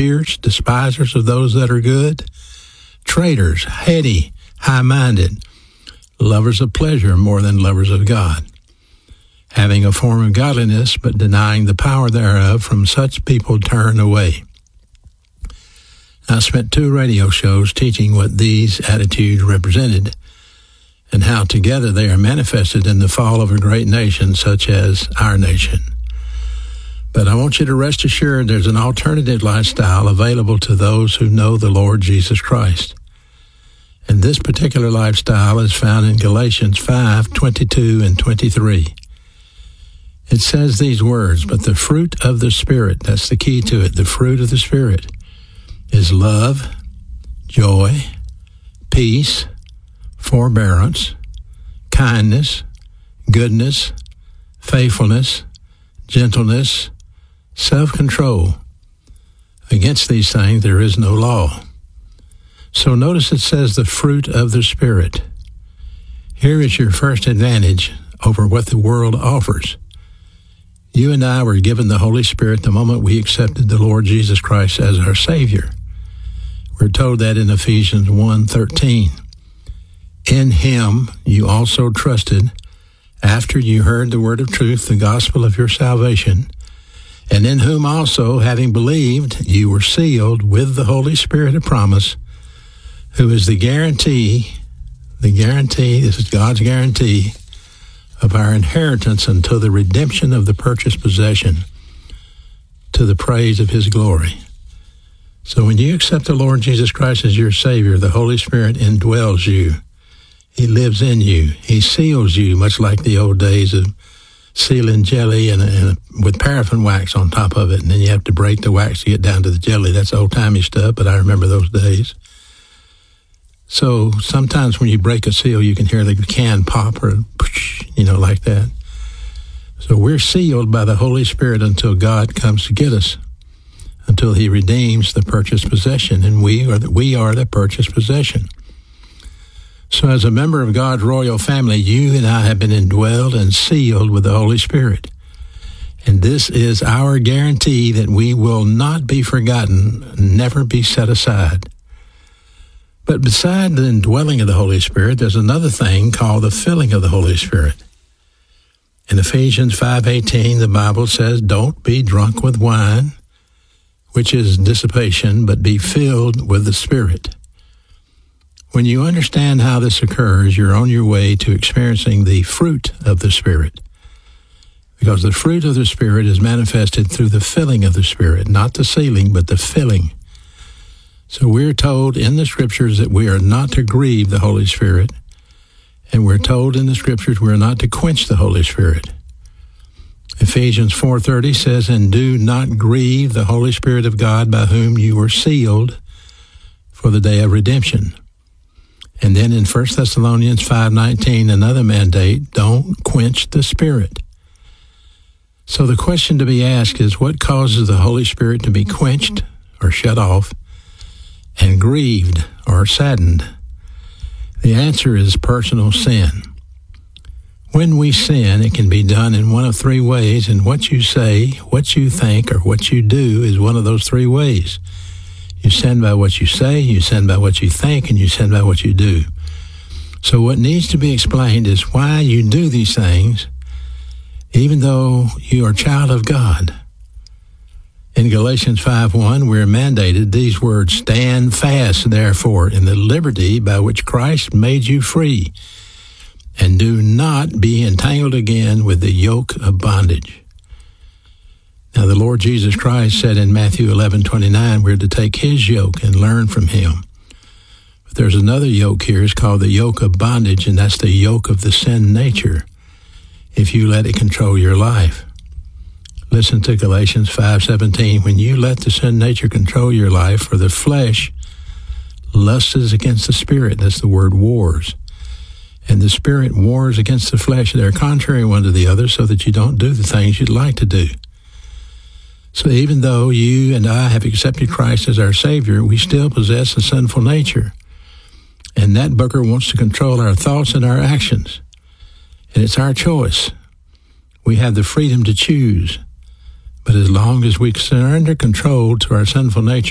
fierce, despisers of those that are good, traitors, heady, high-minded, lovers of pleasure more than lovers of God, having a form of godliness, but denying the power thereof. From such people turn away. I spent 2 radio shows teaching what these attitudes represented and how together they are manifested in the fall of a great nation such as our nation. But I want you to rest assured there's an alternative lifestyle available to those who know the Lord Jesus Christ. And this particular lifestyle is found in Galatians 5:22 and 23. It says these words, "But the fruit of the Spirit," that's the key to it, the fruit of the Spirit, is love, joy, peace, forbearance, kindness, goodness, faithfulness, gentleness, self-control. Against these things there is no law. So notice it says the fruit of the Spirit. Here is your first advantage over what the world offers. You and I were given the Holy Spirit the moment we accepted the Lord Jesus Christ as our Savior. We're told that in Ephesians 1:13. In Him you also trusted after you heard the word of truth, the gospel of your salvation, and in whom also, having believed, you were sealed with the Holy Spirit of promise, who is the guarantee, this is God's guarantee, of our inheritance until the redemption of the purchased possession, to the praise of His glory. So when you accept the Lord Jesus Christ as your Savior, the Holy Spirit indwells you. He lives in you. He seals you, much like the old days of sealing jelly and with paraffin wax on top of it, and then you have to break the wax to get down to the jelly. That's old-timey stuff, but I remember those days. So sometimes when you break a seal, you can hear the can pop or, like that. So we're sealed by the Holy Spirit until God comes to get us, until He redeems the purchased possession, and we are the purchased possession. So as a member of God's royal family, you and I have been indwelled and sealed with the Holy Spirit. And this is our guarantee that we will not be forgotten, never be set aside. But beside the indwelling of the Holy Spirit, there's another thing called the filling of the Holy Spirit. In Ephesians 5:18, the Bible says, "Don't be drunk with wine, which is dissipation, but be filled with the Spirit." When you understand how this occurs, you're on your way to experiencing the fruit of the Spirit. Because the fruit of the Spirit is manifested through the filling of the Spirit, not the sealing, but the filling. So we're told in the Scriptures that we are not to grieve the Holy Spirit, and we're told in the Scriptures we're not to quench the Holy Spirit. Ephesians 4:30 says, "And do not grieve the Holy Spirit of God, by whom you were sealed for the day of redemption." And then in 1 Thessalonians 5:19, another mandate, don't quench the Spirit. So the question to be asked is, what causes the Holy Spirit to be quenched or shut off and grieved or saddened? The answer is personal sin. When we sin, it can be done in one of 3 ways, and what you say, what you think, or what you do is one of those 3 ways. You sin by what you say, you sin by what you think, and you sin by what you do. So what needs to be explained is why you do these things, even though you are a child of God. In Galatians 5:1, we're mandated these words, "Stand fast, therefore, in the liberty by which Christ made you free, and do not be entangled again with the yoke of bondage." Now, the Lord Jesus Christ said in Matthew 11:29, we're to take His yoke and learn from Him. But there's another yoke here. It's called the yoke of bondage, and that's the yoke of the sin nature, if you let it control your life. Listen to Galatians 5:17. When you let the sin nature control your life, for the flesh lusts against the Spirit. That's the word wars. And the Spirit wars against the flesh. They're contrary one to the other, so that you don't do the things you'd like to do. So even though you and I have accepted Christ as our Savior, we still possess a sinful nature. And that booger wants to control our thoughts and our actions. And it's our choice. We have the freedom to choose. But as long as we surrender control to our sinful nature,